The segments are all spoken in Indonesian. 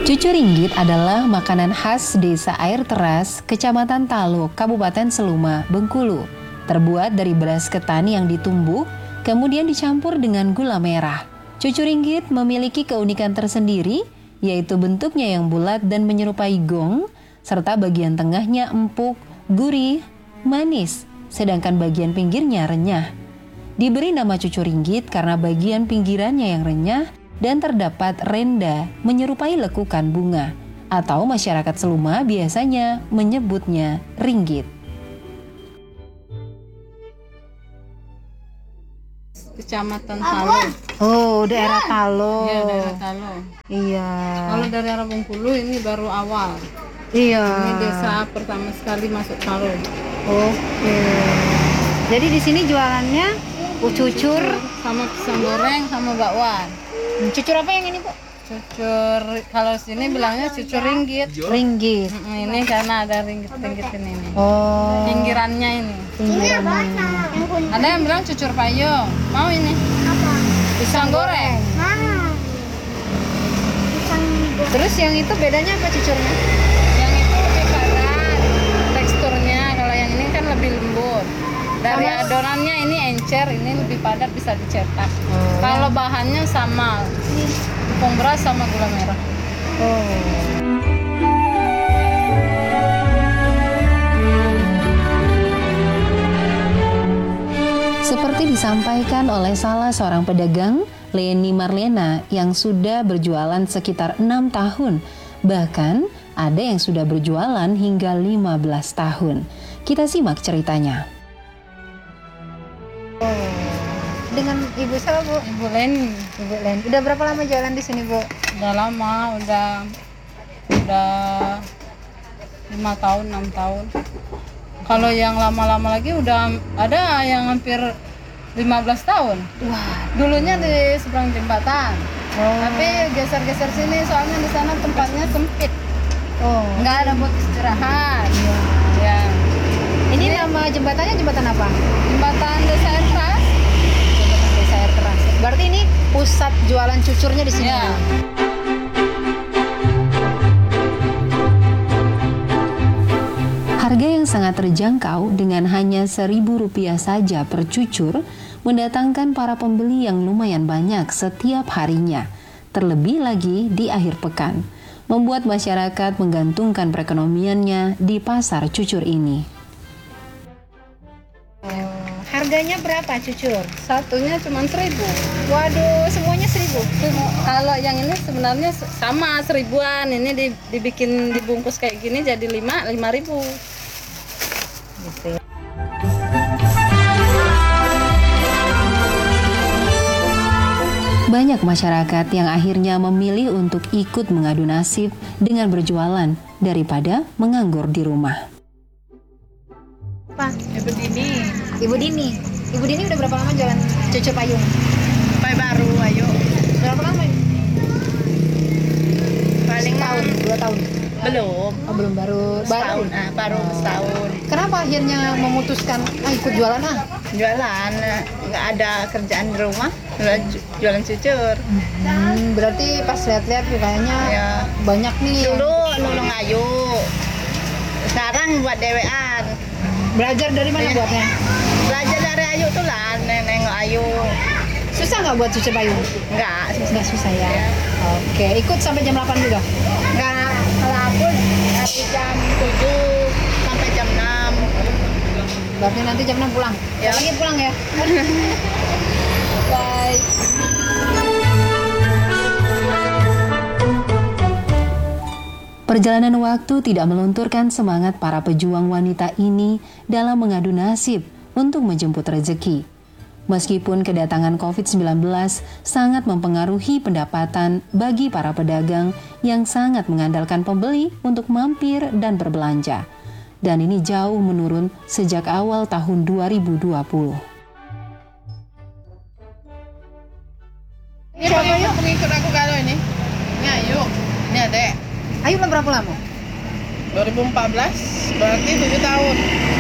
Cucur ringgit adalah makanan khas desa Air Teras, Kecamatan Talo, Kabupaten Seluma, Bengkulu. Terbuat dari beras ketan yang ditumbuk, kemudian dicampur dengan gula merah. Cucur ringgit memiliki keunikan tersendiri, yaitu bentuknya yang bulat dan menyerupai gong, serta bagian tengahnya empuk, gurih, manis, sedangkan bagian pinggirnya renyah. Diberi nama cucur ringgit karena bagian pinggirannya yang renyah dan terdapat renda menyerupai lekukan bunga, atau masyarakat Seluma biasanya menyebutnya ringgit. Kecamatan Talo. Oh, daerah Talo. Iya, daerah Talo. Iya. Kalau dari arah Bengkulu ini baru awal. Iya. Ini desa pertama sekali masuk Talo. Oke. Jadi di sini jualannya cucur Sama pisang goreng sama bakwan. Cucur apa yang ini, Bu? Cucur, kalau sini bilangnya cucur ringgit. Ringgit. Ini karena ada ringgit-ringgit ini. Oh. Pinggirannya ini. Pinggirannya. Ada yang bilang cucur payung. Mau ini? Apa? Pisang goreng. Nah. Pisang goreng. Terus yang itu bedanya apa cucurnya? Yang itu lebih padat teksturnya. Kalau yang ini kan lebih lembut. Dari adonannya ini encer, ini lebih padat, bisa dicetak. Kalau bahannya sama, tepung beras sama gula merah. Seperti disampaikan oleh salah seorang pedagang, Leni Marlena, yang sudah berjualan sekitar 6 tahun. Bahkan ada yang sudah berjualan hingga 15 tahun. Kita simak ceritanya. Dengan Ibu siapa, Bu? Ibu Leni, Ibu Len. Udah berapa lama jualan di sini, Bu? udah lama, udah 5 tahun, 6 tahun. Kalau yang lama-lama lagi udah ada yang hampir 15 tahun. Wah. Dulunya di seberang jembatan. Tapi geser-geser sini soalnya di sana tempatnya sempit. Oh. Nggak ada buat istirahat. Ya. Ini nama jembatannya jembatan apa? Jembatan Desa Air Teras. Jembatan Desa Air Teras. Berarti ini pusat jualan cucurnya di sini. Ya. Harga yang sangat terjangkau dengan hanya Rp1.000 saja per cucur mendatangkan para pembeli yang lumayan banyak setiap harinya. Terlebih lagi di akhir pekan, membuat masyarakat menggantungkan perekonomiannya di pasar cucur ini. Harganya berapa cucur? Satunya cuma 1.000. Waduh, semuanya 1.000. Kalau yang ini sebenarnya sama 1.000-an. Ini dibikin dibungkus kayak gini jadi 5.000. Gitu. Banyak masyarakat yang akhirnya memilih untuk ikut mengadu nasib dengan berjualan daripada menganggur di rumah. Apa? Ibu Dini. Ibu Dini. Ibu Dini udah berapa lama jualan cucur payung? Sampai baru, ayo. Berapa lama? Paling Tahun, 2 tahun. belum. Oh, belum baru. Setahun, baru setahun. Kenapa akhirnya memutuskan ikut jualan Jualan, nggak ada kerjaan di rumah, jualan cucur. Berarti pas lihat-lihat kayaknya Ya. banyak nih. Dulu nulung ayu, sekarang buat dewean. Belajar dari mana Iya. buatnya? Belajar dari ayu tuh lah, nengok ayu. Susah nggak buat cucur payung? Nggak, Nggak susah ya. Ya. Oke, ikut sampai jam 8 juga. nggak. Kalau aku dari jam 7 sampai jam 6. Berarti nanti jam 6 pulang. Ya. Lagi pulang ya. Bye. Perjalanan waktu tidak melunturkan semangat para pejuang wanita ini dalam mengadu nasib untuk menjemput rezeki. Meskipun kedatangan COVID-19 sangat mempengaruhi pendapatan bagi para pedagang yang sangat mengandalkan pembeli untuk mampir dan berbelanja. Dan ini jauh menurun sejak awal tahun 2020. Ini pengikut aku kalau ini. Ini ayu. Ini adek. Ayo udah berapa lama? 2014, berarti 7 tahun.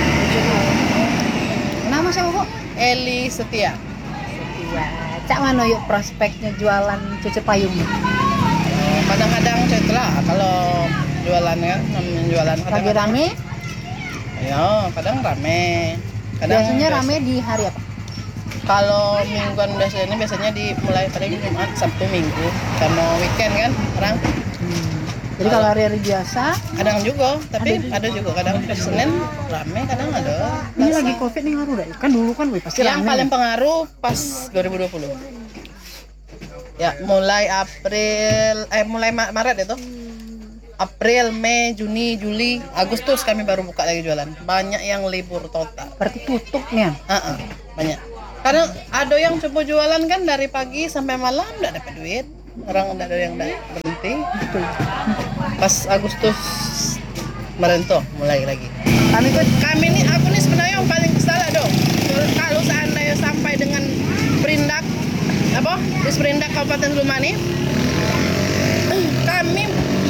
Nama siapa, Bu? Eli Setia. Cak mana yuk prospeknya jualan cucur payung? kadang-kadang setelah kalau jualan kan, jualan Lagi kadang-kadang. rame? Ya, kadang rame. Kadang Biasanya rame di hari apa? Kalau mingguan biasanya dimulai paling Jumat, Sabtu, Minggu. Sama weekend kan orang. Jadi kalau hari-hari biasa, Kadang juga, tapi ada juga kadang Senin rame, kadang ada. ini Selasa. lagi COVID nih ngaruh dah. Kan dulu kan pasti Yang rame. paling pengaruh pas 2020. Ya, mulai Maret itu. April, Mei, Juni, Juli, Agustus kami baru buka lagi jualan. Banyak yang libur total. Berarti tutup nih. Banyak. Karena ada yang coba jualan kan dari pagi sampai malam enggak dapat duit. Orang enggak ada yang berhenti. Pas Agustus kemarin tuh mulai lagi. Kami nih, aku nih sebenarnya yang paling kesal dong. Kalau seandainya sampai dengan Perindak Disperindak Kabupaten Lumani, kami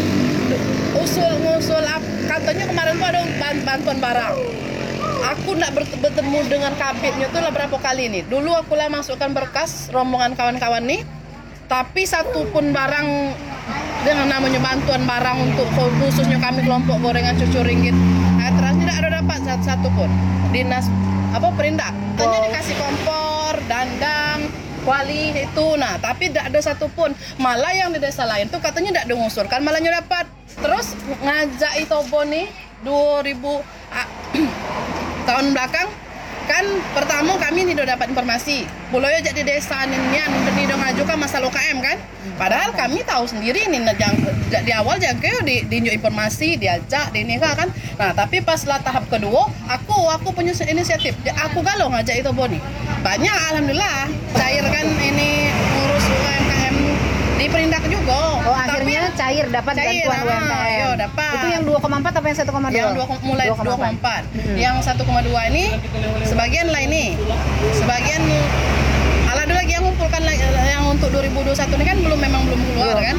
ngusul katanya kemarin tuh ada bantuan barang. Aku nak bertemu dengan kabitnya tuh lah berapa kali nih. Dulu aku lah masukkan berkas rombongan kawan-kawan nih, tapi satu pun barang dengan namanya bantuan barang untuk khususnya kami kelompok gorengan cucu ringgit, terus tidak ada dapat satu pun. Dinas Perindak, hanya dikasih kompor, dandang, kuali itu, nah tapi tidak ada satupun. Malah yang di desa lain tuh katanya tidak diusulkan, malahnya dapat. Terus ngajak Itobo nih 2000 tahun belakang kan pertama kami tidak dapat informasi. Puloyo jadi desa nian tidak ngajukan masalah UKM kan. Padahal kami tahu sendiri nih di awal jaga diinjak informasi, diajak di nikah kan. Nah, tapi pas lah tahap kedua, aku punya inisiatif. Aku galau ngajak Itobo nih. Banyak alhamdulillah cair kan ini ngurus UMKM di Perindak juga. Oh, akhirnya cair dapat bantuan UMKM. Yo, dapat. Itu yang 2,4 apa yang 1,2? Yang mulai 2,4. Yang 1,2 ini sebagian lah ini. Sebagian ada lagi yang ngumpulkan yang untuk 2021 ini kan memang belum keluar kan.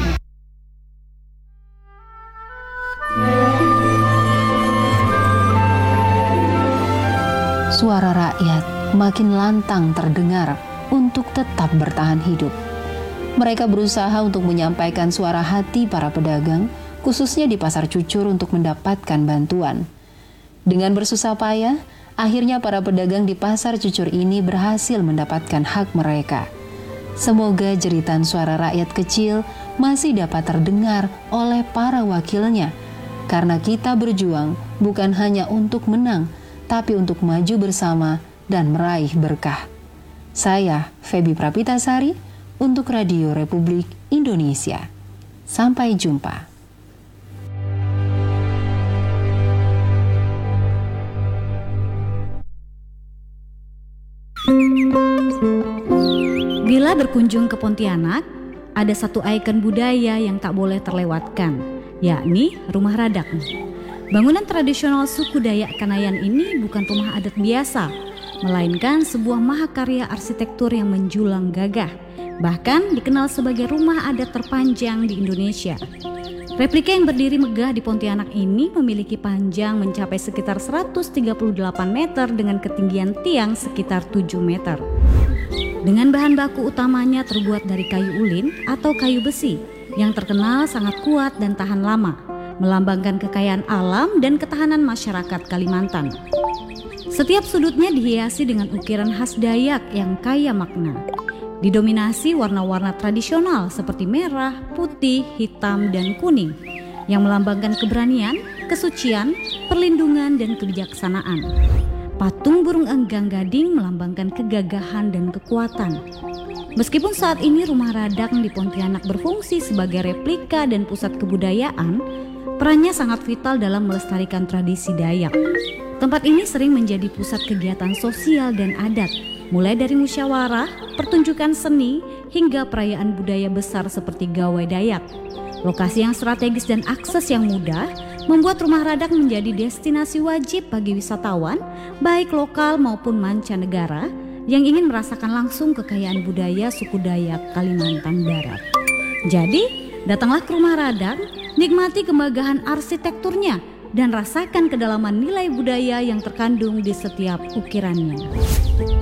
Suara rakyat makin lantang terdengar untuk tetap bertahan hidup. Mereka berusaha untuk menyampaikan suara hati para pedagang, khususnya di Pasar Cucur untuk mendapatkan bantuan. Dengan bersusah payah, akhirnya para pedagang di Pasar Cucur ini berhasil mendapatkan hak mereka. Semoga jeritan suara rakyat kecil masih dapat terdengar oleh para wakilnya, karena kita berjuang bukan hanya untuk menang, tapi untuk maju bersama dan meraih berkah. Saya, Feby Prapitasari, untuk Radio Republik Indonesia. Sampai jumpa. Bila berkunjung ke Pontianak, ada satu ikon budaya yang tak boleh terlewatkan, yakni Rumah Radak. Bangunan tradisional suku Dayak Kanayan ini bukan rumah adat biasa, melainkan sebuah mahakarya arsitektur yang menjulang gagah, bahkan dikenal sebagai rumah adat terpanjang di Indonesia. Replika yang berdiri megah di Pontianak ini memiliki panjang mencapai sekitar 138 meter dengan ketinggian tiang sekitar 7 meter. Dengan bahan baku utamanya terbuat dari kayu ulin atau kayu besi yang terkenal sangat kuat dan tahan lama, melambangkan kekayaan alam dan ketahanan masyarakat Kalimantan. Setiap sudutnya dihiasi dengan ukiran khas Dayak yang kaya makna. Didominasi warna-warna tradisional seperti merah, putih, hitam, dan kuning yang melambangkan keberanian, kesucian, perlindungan, dan kebijaksanaan. Patung burung enggang gading melambangkan kegagahan dan kekuatan. Meskipun saat ini Rumah Radak di Pontianak berfungsi sebagai replika dan pusat kebudayaan, perannya sangat vital dalam melestarikan tradisi Dayak. Tempat ini sering menjadi pusat kegiatan sosial dan adat, mulai dari musyawarah, pertunjukan seni, hingga perayaan budaya besar seperti Gawai Dayak. Lokasi yang strategis dan akses yang mudah membuat Rumah Radak menjadi destinasi wajib bagi wisatawan, baik lokal maupun mancanegara, yang ingin merasakan langsung kekayaan budaya suku Dayak Kalimantan Barat. Jadi, datanglah ke Rumah Radak, nikmati kemegahan arsitekturnya, dan rasakan kedalaman nilai budaya yang terkandung di setiap ukirannya.